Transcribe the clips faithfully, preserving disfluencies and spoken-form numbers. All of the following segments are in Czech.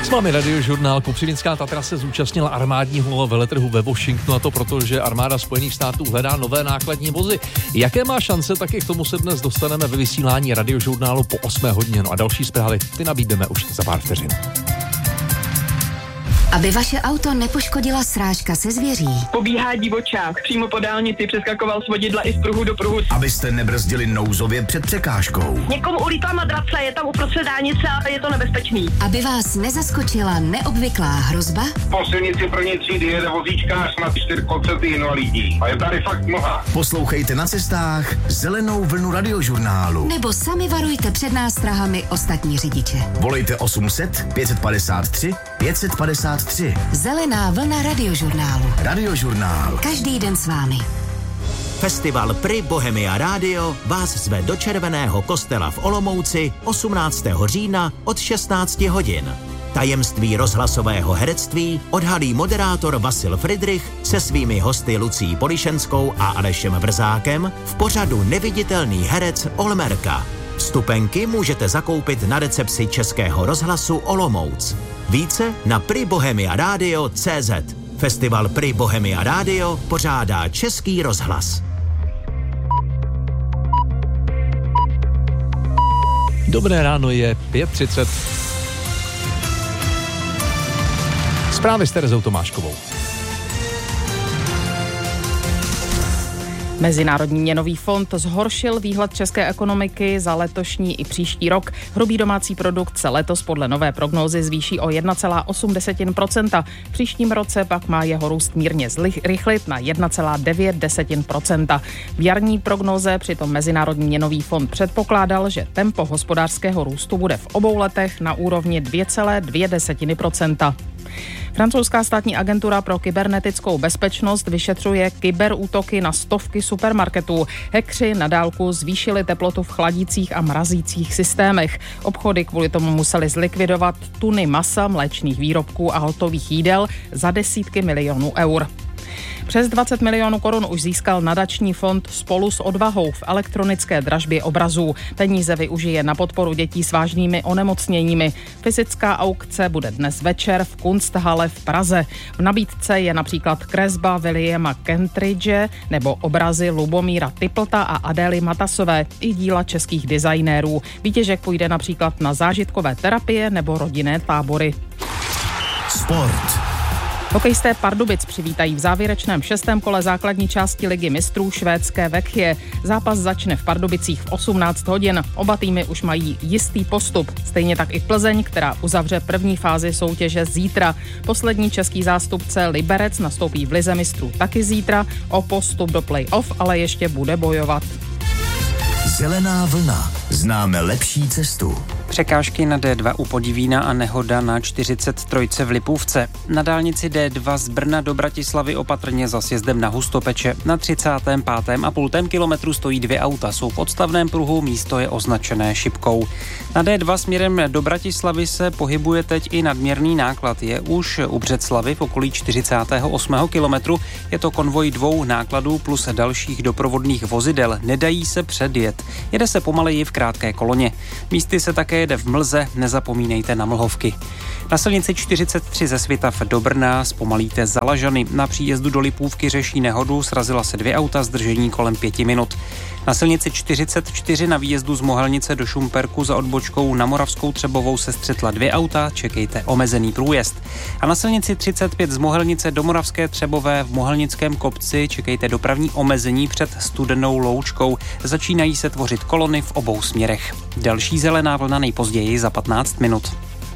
S vámi Radiožurnál. Kopřinická Tatra se zúčastnila armádního veletrhu ve Washingtonu, a to proto, že armáda Spojených států hledá nové nákladní vozy. Jaké má šance, tak i k tomu se dnes dostaneme ve vysílání Radiožurnálu po osmé hodině. No a další zprávy ty nabídneme už za pár vteřin. Aby vaše auto nepoškodila srážka se zvěří. Pobíhá divočák, přímo po dálnici přeskakoval z vodidla i z pruhu do pruhu. Abyste nebrzdili nouzově před překážkou. Někomu ulítla madrace, je tam uprostřed dálnice a je to nebezpečný. Aby vás nezaskočila neobvyklá hrozba. Po silnici první třídy jede vozíčkář na čtyřkolcetý invalidní. A je tady fakt mnoha. Poslouchejte na cestách Zelenou vlnu Radiožurnálu. Nebo sami varujte před nástrahami ostatní řidiče. Volejte osm set pět padesát tři pět padesát tři. Zelená vlna Radiožurnálu. Radiožurnál. Každý den s vámi. Festival Pri Bohemia Radio vás zve do Červeného kostela v Olomouci osmnáctého října od šestnácti hodin. Tajemství rozhlasového herectví odhalí moderátor Vasil Fridrich se svými hosty Lucí Polišenskou a Alešem Vrzákem v pořadu Neviditelný herec Olmerka. Vstupenky můžete zakoupit na recepci Českého rozhlasu Olomouc. Více na pribohemiaradio tečka cé zet. Festival Pri Bohemia Radio pořádá Český rozhlas. Dobré ráno, je pět třicet. Zprávy s Terezou Tomáškovou. Mezinárodní měnový fond zhoršil výhled české ekonomiky za letošní i příští rok. Hrubý domácí produkt se letos podle nové prognózy zvýší o jedna celá osm procenta. V příštím roce pak má jeho růst mírně zrychlit na jedna celá devět procenta. V jarní prognóze přitom Mezinárodní měnový fond předpokládal, že tempo hospodářského růstu bude v obou letech na úrovni dvě celá dvě procenta. Francouzská státní agentura pro kybernetickou bezpečnost vyšetřuje kyberútoky na stovky supermarketů. Hackři na dálku zvýšili teplotu v chladících a mrazících systémech. Obchody kvůli tomu museli zlikvidovat tuny masa, mléčných výrobků a hotových jídel za desítky milionů eur. Přes dvacet milionů korun už získal nadační fond Spolu s odvahou v elektronické dražbě obrazů. Peníze využije na podporu dětí s vážnými onemocněními. Fyzická aukce bude dnes večer v Kunsthalle v Praze. V nabídce je například kresba Williama Kentridge nebo obrazy Lubomíra Typlta a Adély Matasové i díla českých designérů. Výtěžek půjde například na zážitkové terapie nebo rodinné tábory. Sport. Hokejisté Pardubic přivítají v závěrečném šestém kole základní části ligy mistrů švédské Vechje. Zápas začne v Pardubicích v osmnáct hodin. Oba týmy už mají jistý postup. Stejně tak i Plzeň, která uzavře první fázi soutěže zítra. Poslední český zástupce Liberec nastoupí v lize mistrů taky zítra. O postup do play-off ale ještě bude bojovat. Zelená vlna. Známe lepší cestu. Překážky na dé dva u Podivína a nehoda na čtyřicet tři v Lipůvce. Na dálnici dé dva z Brna do Bratislavy opatrně za sjezdem na Hustopeče. Na třicátém pátém a půltém kilometru stojí dvě auta. Jsou v odstavném pruhu, místo je označené šipkou. Na dé dva směrem do Bratislavy se pohybuje teď i nadměrný náklad. Je už u Břeclavy v okolí čtyřicátého osmého kilometru. Je to konvoj dvou nákladů plus dalších doprovodných vozidel. Nedají se předjet. Jede se pomaleji v krátké koloně. Místy se také jede v mlze, nezapomínejte na mlhovky. Na silnici čtyřicet tři ze Svitav do Brna zpomalíte za Lažany. Na příjezdu do Lipůvky řeší nehodu, srazila se dvě auta, zdržení kolem pěti minut. Na silnici čtyřicet čtyři na výjezdu z Mohelnice do Šumperku za odbočkou na Moravskou Třebovou se střetla dvě auta, čekejte omezený průjezd. A na silnici třicet pět z Mohelnice do Moravské Třebové v Mohelnickém kopci čekejte dopravní omezení před Studenou Loučkou. Začínají se tvořit kolony v obou směrech. Další zelená vlna nejpozději za patnáct minut.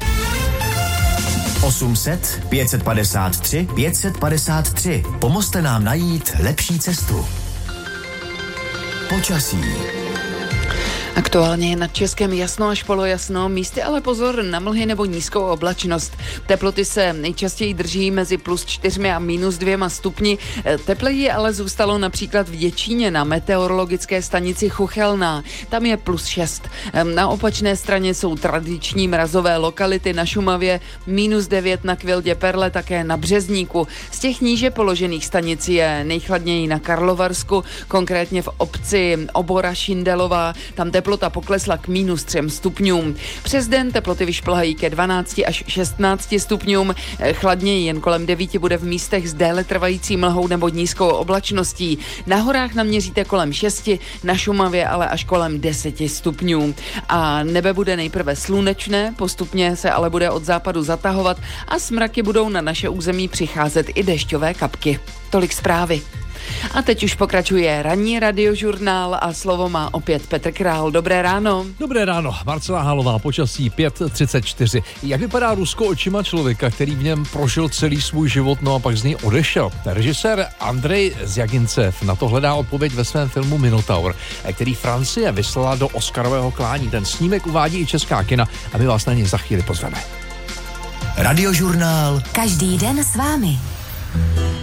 osm set pět padesát tři pět padesát tři. Pomozte nám najít lepší cestu. Počasí. Aktuálně je nad Českem jasno až polojasno, místy ale pozor na mlhy nebo nízkou oblačnost. Teploty se nejčastěji drží mezi plus čtyřmi a minus dvěma stupni. Tepleji ale zůstalo například v Děčíně na meteorologické stanici Chuchelná. Tam je plus šest. Na opačné straně jsou tradiční mrazové lokality na Šumavě, minus devět na Kvildě Perle, také na Březníku. Z těch níže položených stanic je nejchladněji na Karlovarsku, konkrétně v obci Obora Šindelová. Tam teplota poklesla k minus třem stupňům. Přes den teploty vyšplhají ke dvanácti až šestnácti stupňům, chladněji jen kolem devíti bude v místech s déle trvající mlhou nebo nízkou oblačností. Na horách naměříte kolem šesti, na Šumavě ale až kolem deseti stupňů. A nebe bude nejprve slunečné, postupně se ale bude od západu zatahovat a s mraky budou na naše území přicházet i dešťové kapky. Tolik zprávy. A teď už pokračuje ranní radiožurnál a slovo má opět Petr Král. Dobré ráno. Dobré ráno, Marcela Hálová, počasí pět třicet čtyři. Jak vypadá Rusko očima člověka, který v něm prožil celý svůj život, no a pak z něj odešel? Režisér Andrej Zjagincev na to hledá odpověď ve svém filmu Minotaur, který Francie vyslala do Oscarového klání. Ten snímek uvádí i česká kina a my vás na něj za chvíli pozveme. Radiožurnál. Každý den s vámi.